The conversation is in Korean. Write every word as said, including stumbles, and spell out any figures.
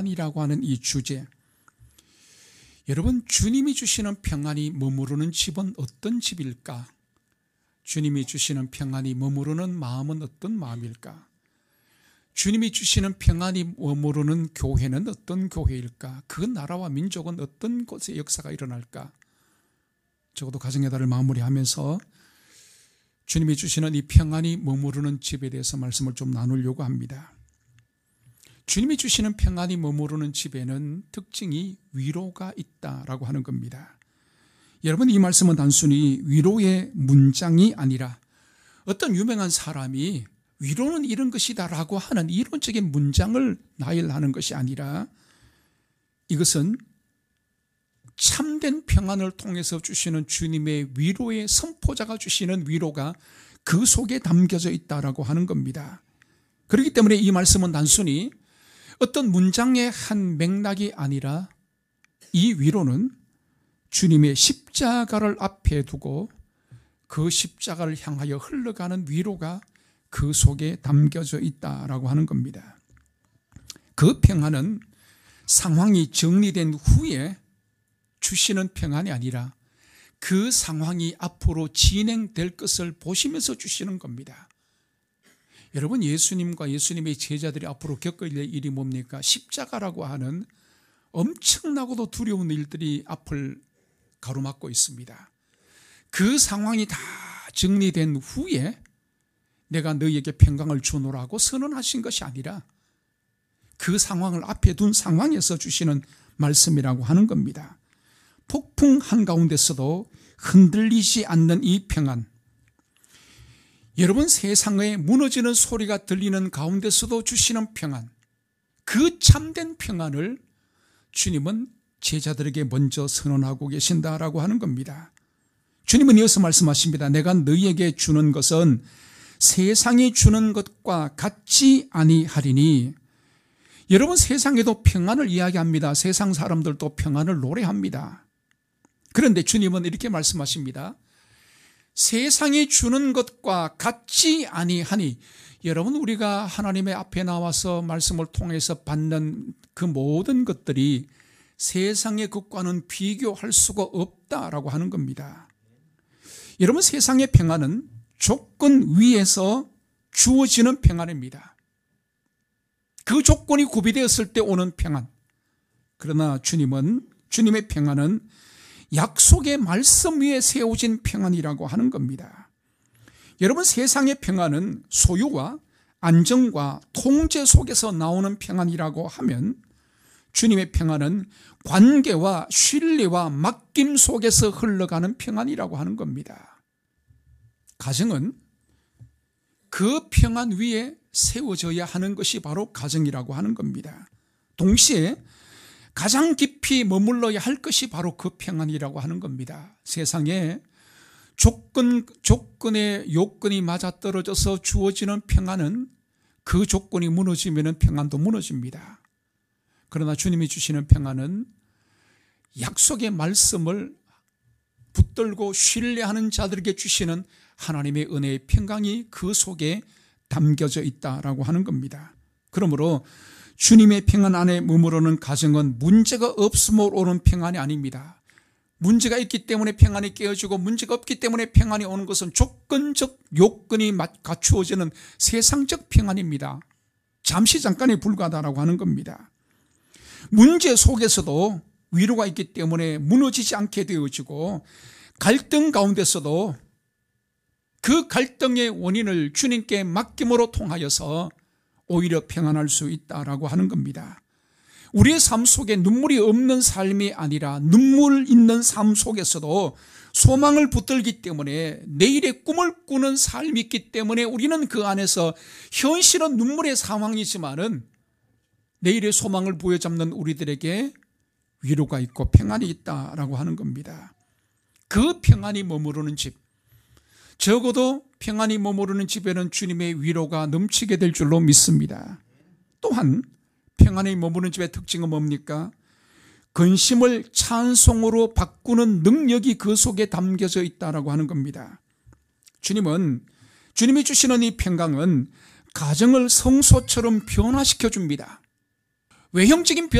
평안이라고 하는 이 주제, 여러분, 주님이 주시는 평안이 머무르는 집은 어떤 집일까? 주님이 주시는 평안이 머무르는 마음은 어떤 마음일까? 주님이 주시는 평안이 머무르는 교회는 어떤 교회일까? 그 나라와 민족은 어떤 곳에 역사가 일어날까? 적어도 가정의 달을 마무리하면서 주님이 주시는 이 평안이 머무르는 집에 대해서 말씀을 좀 나누려고 합니다. 주님이 주시는 평안이 머무르는 집에는 특징이 위로가 있다라고 하는 겁니다. 여러분, 이 말씀은 단순히 위로의 문장이 아니라 어떤 유명한 사람이 위로는 이런 것이다 라고 하는 이론적인 문장을 나열하는 것이 아니라 이것은 참된 평안을 통해서 주시는 주님의 위로의 선포자가 주시는 위로가 그 속에 담겨져 있다라고 하는 겁니다. 그렇기 때문에 이 말씀은 단순히 어떤 문장의 한 맥락이 아니라 이 위로는 주님의 십자가를 앞에 두고 그 십자가를 향하여 흘러가는 위로가 그 속에 담겨져 있다라고 하는 겁니다. 그 평안은 상황이 정리된 후에 주시는 평안이 아니라 그 상황이 앞으로 진행될 것을 보시면서 주시는 겁니다. 여러분, 예수님과 예수님의 제자들이 앞으로 겪을 일이 뭡니까? 십자가라고 하는 엄청나고도 두려운 일들이 앞을 가로막고 있습니다. 그 상황이 다 정리된 후에 내가 너희에게 평강을 주노라고 선언하신 것이 아니라 그 상황을 앞에 둔 상황에서 주시는 말씀이라고 하는 겁니다. 폭풍 한가운데서도 흔들리지 않는 이 평안, 여러분, 세상에 무너지는 소리가 들리는 가운데서도 주시는 평안, 그 참된 평안을 주님은 제자들에게 먼저 선언하고 계신다라고 하는 겁니다. 주님은 이어서 말씀하십니다. 내가 너희에게 주는 것은 세상이 주는 것과 같지 아니하리니. 여러분, 세상에도 평안을 이야기합니다. 세상 사람들도 평안을 노래합니다. 그런데 주님은 이렇게 말씀하십니다. 세상이 주는 것과 같지 아니하니. 여러분, 우리가 하나님의 앞에 나와서 말씀을 통해서 받는 그 모든 것들이 세상의 것과는 비교할 수가 없다라고 하는 겁니다. 여러분, 세상의 평안은 조건 위에서 주어지는 평안입니다. 그 조건이 구비되었을 때 오는 평안. 그러나 주님은, 주님의 평안은 약속의 말씀 위에 세워진 평안이라고 하는 겁니다. 여러분, 세상의 평안은 소유와 안정과 통제 속에서 나오는 평안이라고 하면 주님의 평안은 관계와 신뢰와 맡김 속에서 흘러가는 평안이라고 하는 겁니다. 가정은 그 평안 위에 세워져야 하는 것이 바로 가정이라고 하는 겁니다. 동시에 가장 깊이 머물러야 할 것이 바로 그 평안이라고 하는 겁니다. 세상에 조건, 조건의 요건이 맞아떨어져서 주어지는 평안은 그 조건이 무너지면 평안도 무너집니다. 그러나 주님이 주시는 평안은 약속의 말씀을 붙들고 신뢰하는 자들에게 주시는 하나님의 은혜의 평강이 그 속에 담겨져 있다라고 하는 겁니다. 그러므로 주님의 평안 안에 머무르는 가정은 문제가 없음으로 오는 평안이 아닙니다. 문제가 있기 때문에 평안이 깨어지고 문제가 없기 때문에 평안이 오는 것은 조건적 요건이 갖추어지는 세상적 평안입니다. 잠시 잠깐에 불과하다라고 하는 겁니다. 문제 속에서도 위로가 있기 때문에 무너지지 않게 되어지고, 갈등 가운데서도 그 갈등의 원인을 주님께 맡김으로 통하여서 오히려 평안할 수 있다라고 하는 겁니다. 우리의 삶 속에 눈물이 없는 삶이 아니라 눈물 있는 삶 속에서도 소망을 붙들기 때문에 내일의 꿈을 꾸는 삶이 있기 때문에 우리는 그 안에서 현실은 눈물의 상황이지만은 내일의 소망을 부여잡는 우리들에게 위로가 있고 평안이 있다라고 하는 겁니다. 그 평안이 머무르는 집, 적어도 평안이 머무르는 집에는 주님의 위로가 넘치게 될 줄로 믿습니다. 또한 평안이 머무르는 집의 특징은 뭡니까? 근심을 찬송으로 바꾸는 능력이 그 속에 담겨져 있다라고 하는 겁니다. 주님은, 주님이 주시는 이 평강은 가정을 성소처럼 변화시켜 줍니다. 외형적인 변